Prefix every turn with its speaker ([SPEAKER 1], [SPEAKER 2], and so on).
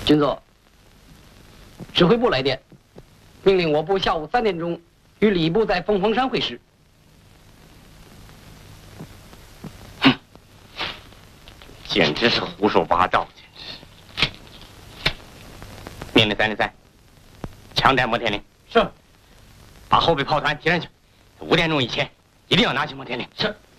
[SPEAKER 1] 军座，指挥部来电，命令我部下午3点钟与礼部在凤凰山会师。
[SPEAKER 2] 哼，简直是胡说八道！简直。命令303，强带摩天岭。
[SPEAKER 3] 是。
[SPEAKER 2] 把后备炮团提上去，5点钟以前一定要拿起摩天岭。
[SPEAKER 3] 是。